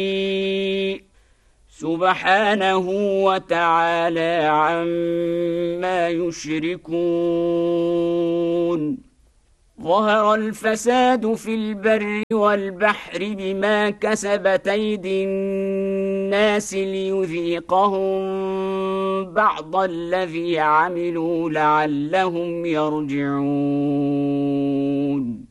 سبحانه وتعالى عما يشركون. ظهر الفساد في البر والبحر بما كسبت أيدي الناس ليذيقهم بعض الذي عملوا لعلهم يرجعون.